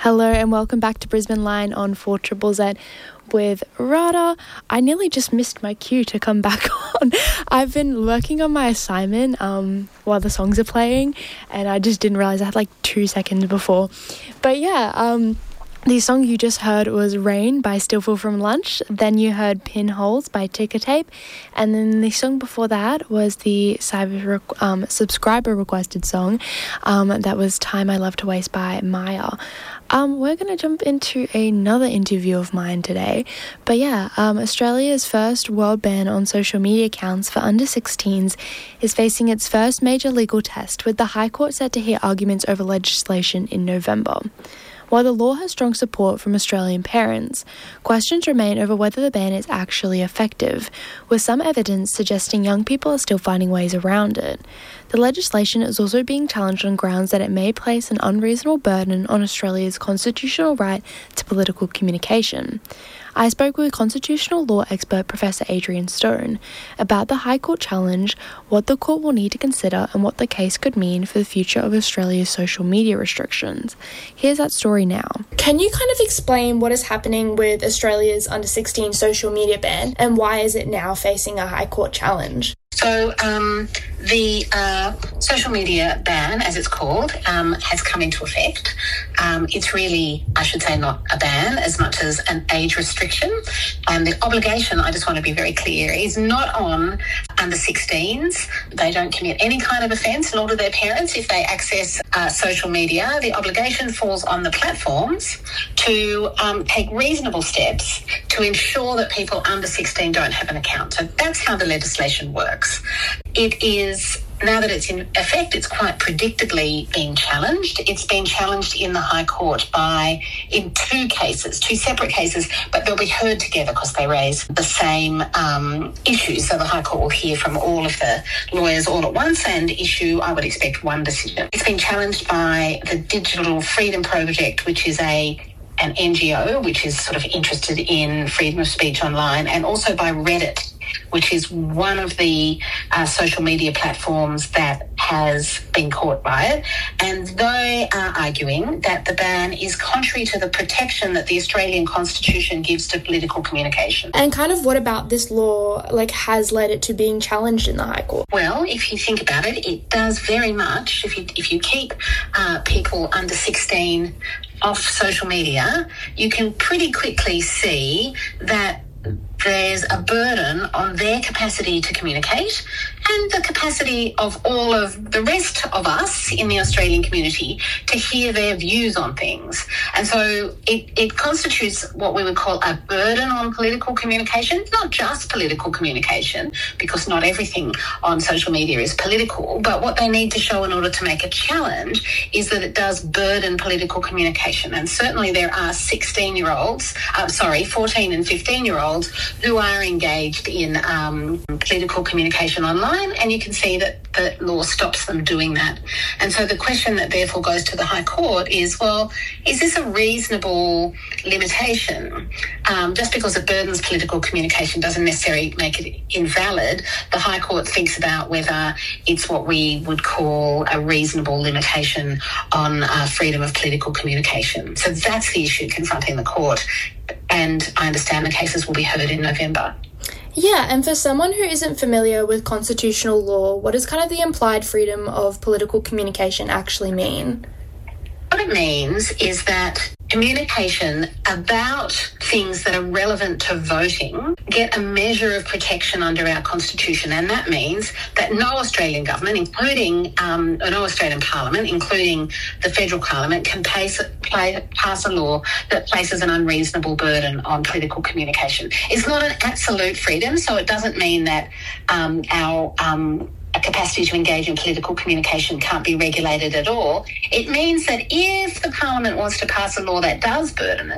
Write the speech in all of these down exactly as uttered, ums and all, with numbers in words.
Hello and welcome back to Brisbane Line on four Z Z Z with Rada. I nearly just missed my cue to come back on. I've been working on my assignment um, while the songs are playing, and I just didn't realise I had like two seconds before. But yeah, um, the song you just heard was Rain by Stillful from Lunch. Then you heard Pinholes by Ticker Tape. And then the song before that was the cyber, um, subscriber requested song. Um, that was Time I Love to Waste by Maya. Um, we're going to jump into another interview of mine today. But yeah, um, Australia's first world ban on social media accounts for under sixteens is facing its first major legal test, with the High Court set to hear arguments over legislation in November. While the law has strong support from Australian parents, questions remain over whether the ban is actually effective, with some evidence suggesting young people are still finding ways around it. The legislation is also being challenged on grounds that it may place an unreasonable burden on Australia's constitutional right to political communication. I spoke with constitutional law expert Professor Adrian Stone about the High Court challenge, what the court will need to consider, and what the case could mean for the future of Australia's social media restrictions. Here's that story now. Can you kind of explain what is happening with Australia's under sixteen social media ban, and why is it now facing a High Court challenge? So um, the uh, social media ban, as it's called, um, has come into effect. Um, it's really, I should say, not a ban as much as an age restriction. And the obligation, I just want to be very clear, is not on under sixteens. They don't commit any kind of offence, nor do their parents if they access uh, social media. The obligation falls on the platforms to um, take reasonable steps to ensure that people under sixteen don't have an account. So that's how the legislation works. It is, now that it's in effect, it's quite predictably being challenged. It's been challenged in the High Court by, in two cases, two separate cases, but they'll be heard together because they raise the same um, issues. So the High Court will hear from all of the lawyers all at once and issue, I would expect, one decision. It's been challenged by the Digital Freedom Project, which is a an N G O, which is sort of interested in freedom of speech online, and also by Reddit, which is one of the uh, social media platforms that has been caught by it. And they are arguing that the ban is contrary to the protection that the Australian Constitution gives to political communication. And kind of what about this law like has led it to being challenged in the High Court? Well, if you think about it, it does very much. If you, if you keep uh, people under sixteen off social media, you can pretty quickly see that there's a burden on their capacity to communicate and the capacity of all of the rest of us in the Australian community to hear their views on things. And so it, it constitutes what we would call a burden on political communication, not just political communication, because not everything on social media is political, but what they need to show in order to make a challenge is that it does burden political communication. And certainly there are sixteen-year-olds, uh, sorry, fourteen and fifteen-year-olds who are engaged in um, political communication online, and you can see that the law stops them doing that. And so the question that therefore goes to the High Court is, well, is this a reasonable limitation? Um, just because it burdens political communication doesn't necessarily make it invalid. The High Court thinks about whether it's what we would call a reasonable limitation on uh, freedom of political communication. So that's the issue confronting the court. And I understand the cases will be heard in November. Yeah, and for someone who isn't familiar with constitutional law, what does kind of the implied freedom of political communication actually mean? What it means is that communication about things that are relevant to voting get a measure of protection under our Constitution, and that means that no Australian government, including um, no Australian Parliament, including the federal Parliament, can pass, play, pass a law that places an unreasonable burden on political communication. It's not an absolute freedom, so it doesn't mean that um, our um, a capacity to engage in political communication can't be regulated at all. It means that if the Parliament wants to pass a law that does burden it,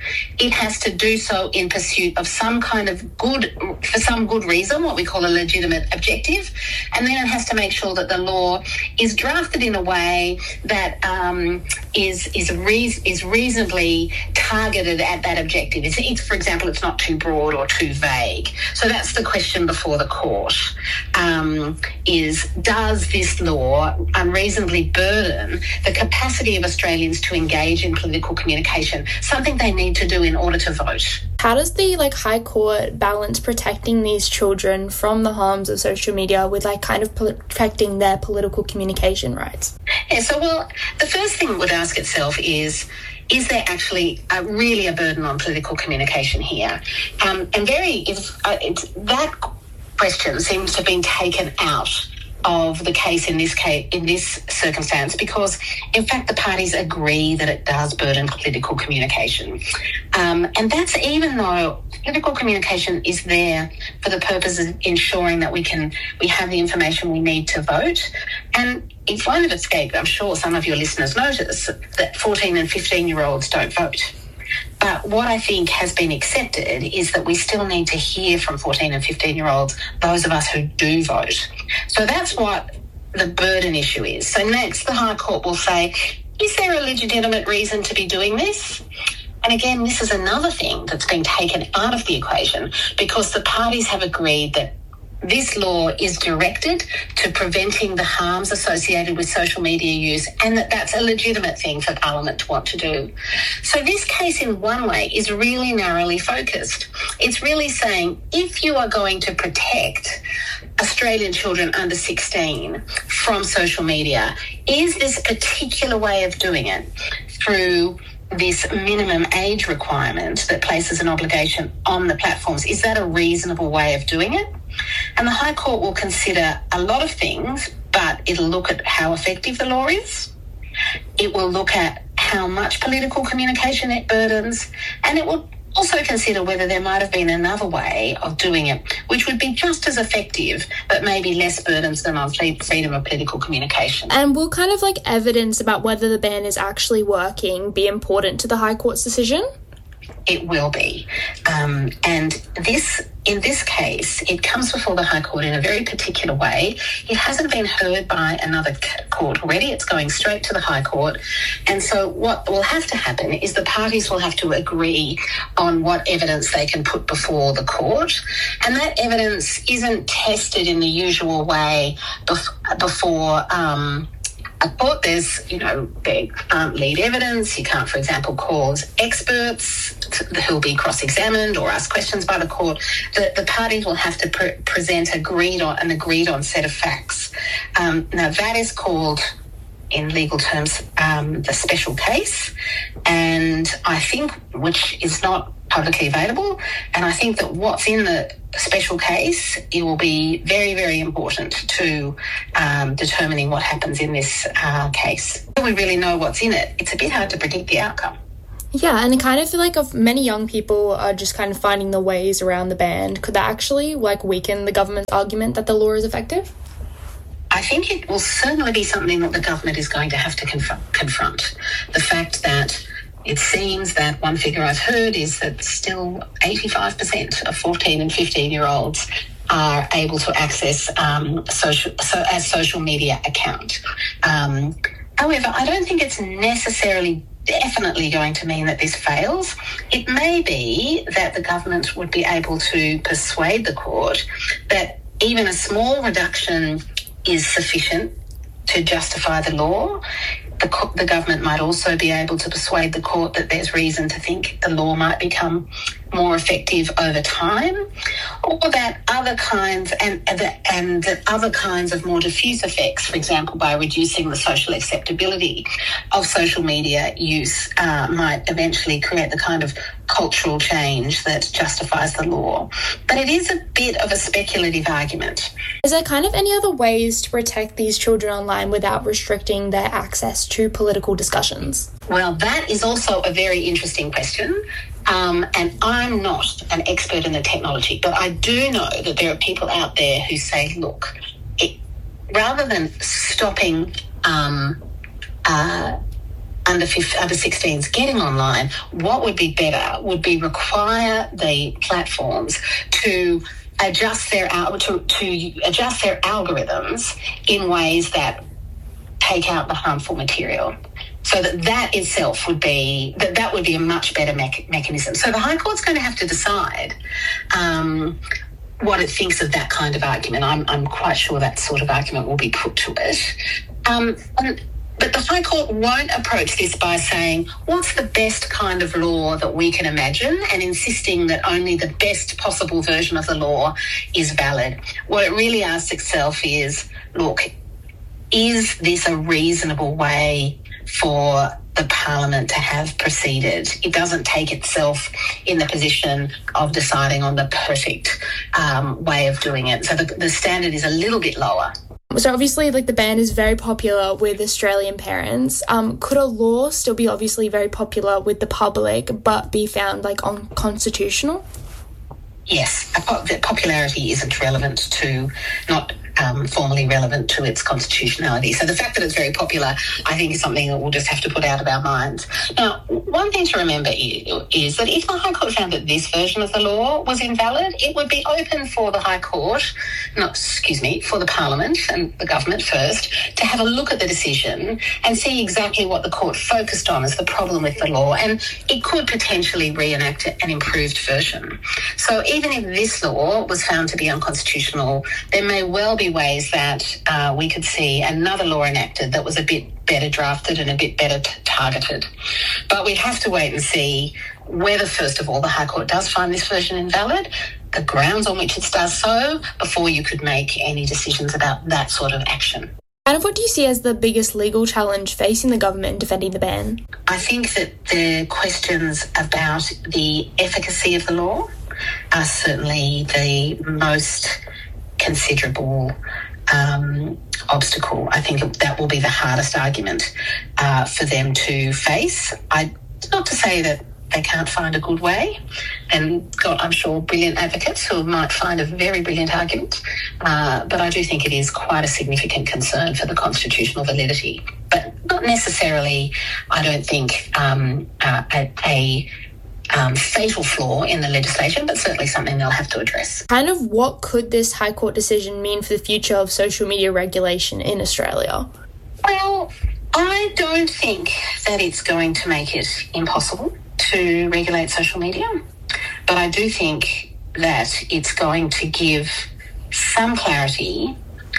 it has to do so in pursuit of some kind of good, for some good reason, what we call a legitimate objective, and then it has to make sure that the law is drafted in a way that um, is is re- is reasonably targeted at that objective. It's, it's, for example, it's not too broad or too vague. So that's the question before the court, um, is does this law unreasonably burden the capacity of Australians to engage in political communication, something they need to do in order to vote? How does the like High Court balance protecting these children from the harms of social media with like kind of protecting their political communication rights? Yeah, so well, the first thing it would ask itself is, is there actually a, really a burden on political communication here? Um, and very, if, uh, it's, that question seems to have been taken out of the case in this case, in this circumstance, because in fact the parties agree that it does burden political communication. Um, and that's even though political communication is there for the purpose of ensuring that we can, we have the information we need to vote. And it won't have escaped, I'm sure some of your listeners notice, that fourteen and fifteen year olds don't vote. But what I think has been accepted is that we still need to hear from fourteen and fifteen year olds, those of us who do vote. So that's what the burden issue is. So next, the High Court will say, is there a legitimate reason to be doing this? And again, this is another thing that's been taken out of the equation, because the parties have agreed that this law is directed to preventing the harms associated with social media use, and that that's a legitimate thing for Parliament to want to do. So this case in one way is really narrowly focused. It's really saying, if you are going to protect Australian children under sixteen from social media, is this particular way of doing it through this minimum age requirement that places an obligation on the platforms, is that a reasonable way of doing it? And the High Court will consider a lot of things, but it'll look at how effective the law is. It will look at how much political communication it burdens, and it will also consider whether there might have been another way of doing it, which would be just as effective, but maybe less burdensome on freedom of political communication. And will kind of like evidence about whether the ban is actually working be important to the High Court's decision? It will be. Um, and this, in this case, it comes before the High Court in a very particular way. It hasn't been heard by another court already. It's going straight to the High Court. And so what will have to happen is the parties will have to agree on what evidence they can put before the court. And that evidence isn't tested in the usual way bef- before... Um, a court. There's, you know, they can't lead evidence. You can't, for example, call experts who'll be cross-examined or ask questions by the court. The, the parties will have to pre- present agreed on, an agreed-on set of facts. Um, now, that is called, in legal terms, um, the special case, and I think, which is not publicly available, and I think that what's in the special case, it will be very, very important to um, determining what happens in this uh, case. If we really know what's in it, it's a bit hard to predict the outcome. Yeah, and I kind of feel like if many young people are just kind of finding the ways around the ban, could that actually like weaken the government's argument that the law is effective? I think it will certainly be something that the government is going to have to conf- confront. The fact that it seems that one figure I've heard is that still eighty-five percent of fourteen and fifteen-year-olds are able to access um, social, so a social media account. Um, however, I don't think it's necessarily definitely going to mean that this fails. It may be that the government would be able to persuade the court that even a small reduction is sufficient to justify the law. The, the government might also be able to persuade the court that there's reason to think the law might become more effective over time, or that other kinds and, and, that, and that other kinds of more diffuse effects, for example, by reducing the social acceptability of social media use, uh, might eventually create the kind of cultural change that justifies the law. But it is a bit of a speculative argument. Is there kind of any other ways to protect these children online without restricting their access to political discussions? Well, that is also a very interesting question. Um, and I'm not an expert in the technology, but I do know that there are people out there who say, look, it, rather than stopping um, uh, under under sixteens getting online, what would be better would be require the platforms to adjust their to, to adjust their algorithms in ways that take out the harmful material. So that that itself would be that that would be a much better me- mechanism. So the High Court's going to have to decide um, what it thinks of that kind of argument. I'm I'm quite sure that sort of argument will be put to it. Um, and, but the High Court won't approach this by saying, what's the best kind of law that we can imagine, and insisting that only the best possible version of the law is valid. What it really asks itself is, look, is this a reasonable way for the Parliament to have proceeded? It doesn't take itself in the position of deciding on the perfect um, way of doing it. So the, the standard is a little bit lower. So obviously, like, the ban is very popular with Australian parents. Um, could a law still be obviously very popular with the public but be found, like, unconstitutional? Yes, the popularity isn't relevant to, not um, formally relevant to its constitutionality. So the fact that it's very popular, I think, is something that we'll just have to put out of our minds. Now, one thing to remember is that if the High Court found that this version of the law was invalid, it would be open for the High Court, not, excuse me, for the Parliament and the government first, to have a look at the decision and see exactly what the court focused on as the problem with the law, and it could potentially reenact an improved version. So even if this law was found to be unconstitutional, there may well be ways that uh, we could see another law enacted that was a bit better drafted and a bit better t- targeted. But we'd have to wait and see whether, first of all, the High Court does find this version invalid, the grounds on which it does so, before you could make any decisions about that sort of action. And what do you see as the biggest legal challenge facing the government in defending the ban? I think that the questions about the efficacy of the law are certainly the most considerable um, obstacle. I think that will be the hardest argument uh, for them to face. I, not to say that they can't find a good way, and got, I'm sure, brilliant advocates who might find a very brilliant argument, uh, but I do think it is quite a significant concern for the constitutional validity. But not necessarily, I don't think, um, uh, a, a Um, fatal flaw in the legislation, but certainly something they'll have to address. Kind of what could this High Court decision mean for the future of social media regulation in Australia? Well, I don't think that it's going to make it impossible to regulate social media, but I do think that it's going to give some clarity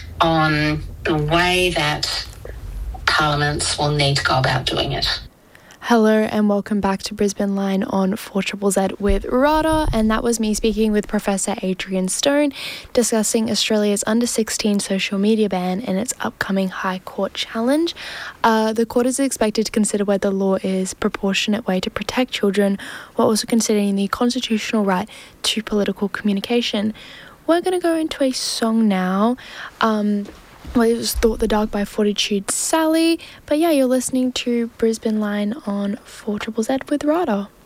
on the way that parliaments will need to go about doing it. Hello and welcome back to Brisbane Line on four Z Z with Rada, and that was me speaking with Professor Adrian Stone discussing Australia's under sixteen social media ban and its upcoming High Court challenge. Uh, the court is expected to consider whether the law is a proportionate way to protect children while also considering the constitutional right to political communication. We're going to go into a song now. Um... Well, it was Thought the Dark by Fortitude Sally. But yeah, you're listening to Brisbane Line on four Z Z with Rada.